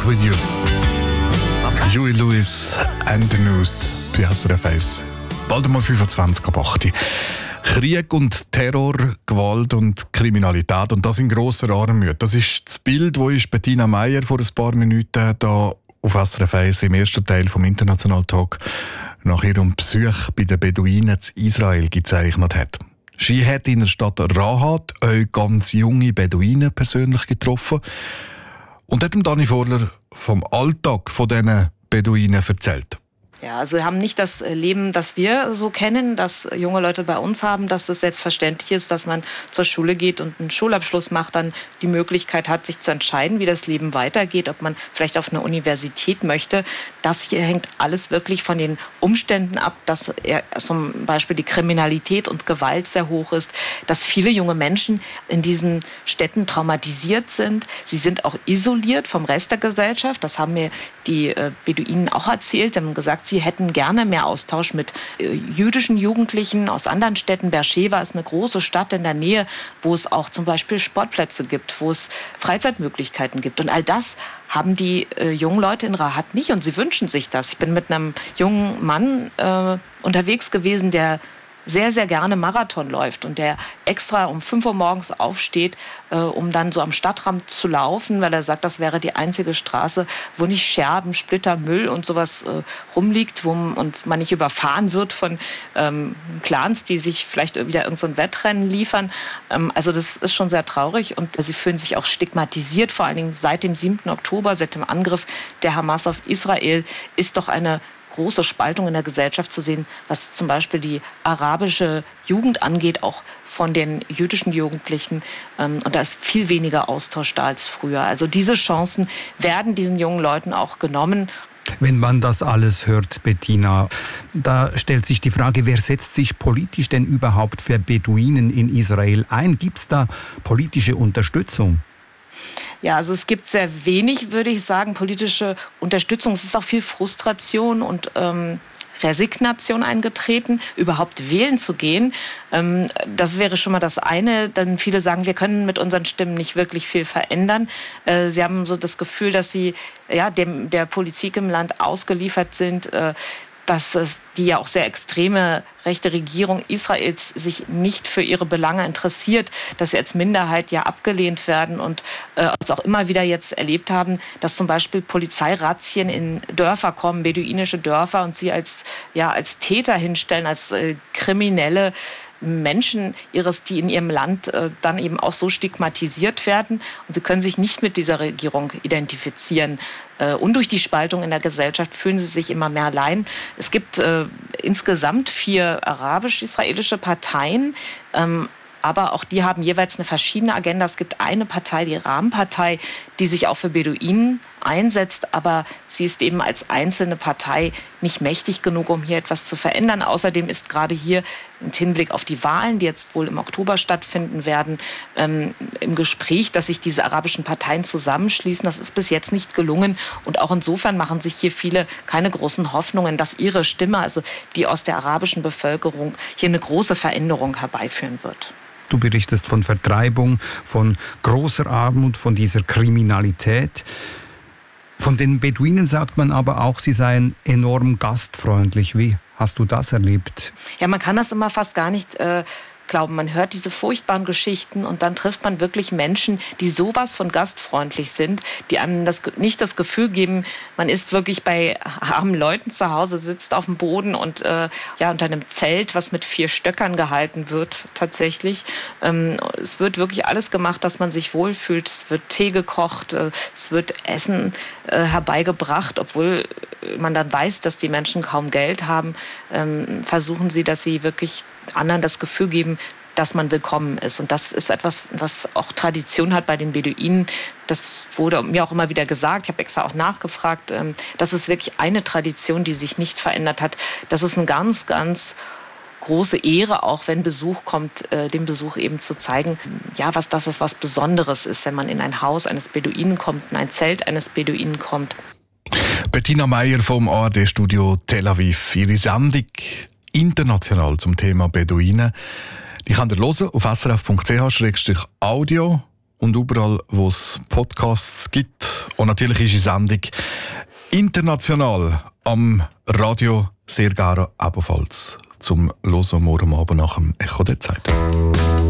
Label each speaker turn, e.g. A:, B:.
A: Walk With You. Huey Lewis and the News bei SRF 1. Bald einmal 25 ab 8. Krieg und Terror, Gewalt und Kriminalität und das in grosser Armut. Das ist das Bild, das Bettina Meier vor ein paar Minuten hier auf SRF 1 im ersten Teil vom International Talk nach ihrem Besuch bei den Beduinen in Israel gezeichnet hat. Sie hat in der Stadt Rahat auch ganz junge Beduinen persönlich getroffen und hat dem Dani Vorler vom Alltag von diesen Beduinen erzählt.
B: Ja, also sie haben nicht das Leben, das wir so kennen, das junge Leute bei uns haben, dass es selbstverständlich ist, dass man zur Schule geht und einen Schulabschluss macht, dann die Möglichkeit hat, sich zu entscheiden, wie das Leben weitergeht, ob man vielleicht auf eine Universität möchte. Das hier hängt alles wirklich von den Umständen ab, dass zum Beispiel die Kriminalität und Gewalt sehr hoch ist, dass viele junge Menschen in diesen Städten traumatisiert sind. Sie sind auch isoliert vom Rest der Gesellschaft. Das haben mir die Beduinen auch erzählt. Sie haben gesagt, sie hätten gerne mehr Austausch mit jüdischen Jugendlichen aus anderen Städten. Beersheva ist eine große Stadt in der Nähe, wo es auch zum Beispiel Sportplätze gibt, wo es Freizeitmöglichkeiten gibt. Und all das haben die jungen Leute in Rahat nicht und sie wünschen sich das. Ich bin mit einem jungen Mann unterwegs gewesen, der sehr, sehr gerne Marathon läuft und der extra um 5 Uhr morgens aufsteht, um dann so am Stadtrand zu laufen, weil er sagt, das wäre die einzige Straße, wo nicht Scherben, Splitter, Müll und sowas rumliegt und man nicht überfahren wird von Clans, die sich vielleicht wieder irgend so ein Wettrennen liefern. Also das ist schon sehr traurig und sie fühlen sich auch stigmatisiert, vor allen Dingen seit dem 7. Oktober, seit dem Angriff der Hamas auf Israel, ist doch eine große Spaltung in der Gesellschaft zu sehen, was zum Beispiel die arabische Jugend angeht, auch von den jüdischen Jugendlichen. Und da ist viel weniger Austausch da als früher. Also diese Chancen werden diesen jungen Leuten auch genommen.
C: Wenn man das alles hört, Bettina, da stellt sich die Frage, wer setzt sich politisch denn überhaupt für Beduinen in Israel ein? Gibt es da politische Unterstützung?
B: Ja, also es gibt sehr wenig, würde ich sagen, politische Unterstützung. Es ist auch viel Frustration und Resignation eingetreten, überhaupt wählen zu gehen. Das wäre schon mal das eine. Dann viele sagen, wir können mit unseren Stimmen nicht wirklich viel verändern. Sie haben so das Gefühl, dass sie der Politik im Land ausgeliefert sind, dass die ja auch sehr extreme rechte Regierung Israels sich nicht für ihre Belange interessiert, dass sie als Minderheit ja abgelehnt werden und es auch immer wieder jetzt erlebt haben, dass zum Beispiel Polizeirazzien in Dörfer kommen, beduinische Dörfer, und sie als Täter hinstellen, als kriminelle Menschen die in ihrem Land dann eben auch so stigmatisiert werden und sie können sich nicht mit dieser Regierung identifizieren. Und durch die Spaltung in der Gesellschaft fühlen sie sich immer mehr allein. Es gibt insgesamt 4 arabisch-israelische Parteien, aber auch die haben jeweils eine verschiedene Agenda. Es gibt eine Partei, die Rahmenpartei, die sich auch für Beduinen einsetzt, aber sie ist eben als einzelne Partei nicht mächtig genug, um hier etwas zu verändern. Außerdem ist gerade hier im Hinblick auf die Wahlen, die jetzt wohl im Oktober stattfinden werden, im Gespräch, dass sich diese arabischen Parteien zusammenschließen. Das ist bis jetzt nicht gelungen und auch insofern machen sich hier viele keine großen Hoffnungen, dass ihre Stimme, also die aus der arabischen Bevölkerung, hier eine große Veränderung herbeiführen wird.
C: Du berichtest von Vertreibung, von großer Armut, von dieser Kriminalität. Von den Beduinen sagt man aber auch, sie seien enorm gastfreundlich. Wie hast du das erlebt?
B: Ja, man kann das immer fast gar nicht glauben. Man hört diese furchtbaren Geschichten und dann trifft man wirklich Menschen, die sowas von gastfreundlich sind, die einem nicht das Gefühl geben, man ist wirklich bei armen Leuten zu Hause, sitzt auf dem Boden und unter einem Zelt, was mit 4 Stöckern gehalten wird tatsächlich. Es wird wirklich alles gemacht, dass man sich wohlfühlt. Es wird Tee gekocht, es wird Essen herbeigebracht, obwohl man dann weiß, dass die Menschen kaum Geld haben, versuchen sie, dass sie wirklich anderen das Gefühl geben, dass man willkommen ist. Und das ist etwas, was auch Tradition hat bei den Beduinen. Das wurde mir auch immer wieder gesagt. Ich habe extra auch nachgefragt. Das ist wirklich eine Tradition, die sich nicht verändert hat. Das ist eine ganz, ganz große Ehre, auch wenn Besuch kommt, dem Besuch eben zu zeigen, was das ist, was Besonderes ist, wenn man in ein Haus eines Beduinen kommt, in ein Zelt eines Beduinen kommt.
A: Bettina Meier vom ARD-Studio Tel Aviv. Ihre Sendung international zum Thema Beduinen. Die könnt ihr hören auf srf.ch/audio und überall, wo es Podcasts gibt. Und natürlich ist die Sendung international am Radio Sergara ebenfalls zum Hören morgen Abend nach dem Echo der Zeit.